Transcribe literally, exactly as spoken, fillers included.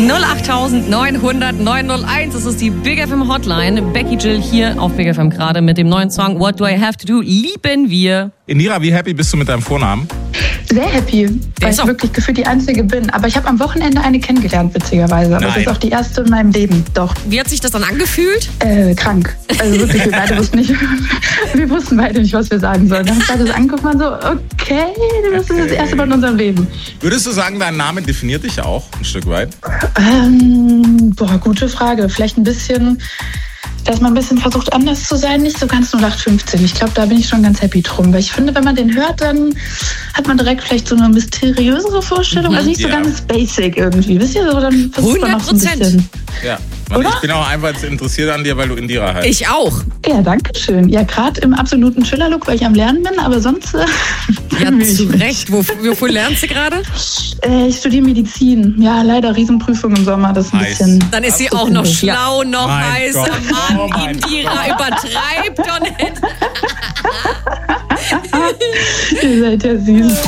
null acht neun null null neun null eins, das ist die Big F M Hotline. Becky Jill hier auf Big F M gerade mit dem neuen Song What Do I Have To Do, lieben wir. Indira, wie happy bist du mit deinem Vornamen? Sehr happy, weil ich wirklich gefühlt die Einzige bin. Aber ich habe am Wochenende eine kennengelernt, witzigerweise. Aber das ist auch die erste in meinem Leben, doch. Wie hat sich das dann angefühlt? Äh, krank. Also wirklich, wir beide wussten nicht, wir wussten beide nicht, was wir sagen sollen. Dann haben wir das angeguckt und so, okay, das ist das erste Mal in unserem Leben. Würdest du sagen, dein Name definiert dich auch ein Stück weit? Ähm, boah, gute Frage. Vielleicht ein bisschen, dass man ein bisschen versucht, anders zu sein, nicht so ganz null acht fünfzehn. Ich glaube, da bin ich schon ganz happy drum. Weil ich finde, wenn man den hört, dann hat man direkt vielleicht so eine mysteriösere Vorstellung. Mhm, also nicht so ja. ganz basic irgendwie. Wisst ihr, so dann versucht man noch so ein bisschen. Ja, und ich bin auch einfach interessiert an dir, weil du Indira heißt. Ich auch. Ja, danke schön. Ja, gerade im absoluten Schiller-Look, weil ich am Lernen bin, aber sonst... Äh, ja, zu Recht. Wo, wofür lernst du gerade? Äh, ich studiere Medizin. Ja, leider Riesenprüfung im Sommer. Das ist ein heiß. bisschen... Dann ist sie auch noch schlau, noch mein heißer. Gott. Mann, oh Indira, übertreibt doch nicht. Ihr seid ja süß.